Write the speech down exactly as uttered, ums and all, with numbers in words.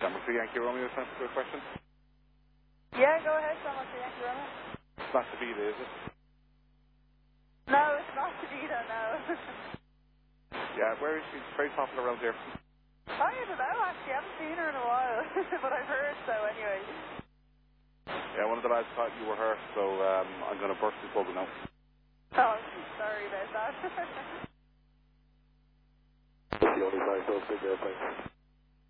Number three, Yankee Romeo, time for a question. Yeah, go ahead, someone for Yankee Romeo. It's not Davida, is it? No, it's not Davida, no. Yeah, where is she? Very popular around here. I don't know, actually. I haven't seen her in a while. But I've heard so anyway. Yeah, one of the lads thought you were her, so um, I'm going to burst his bubble now. Oh, sorry about that. That's the only size those big airplanes.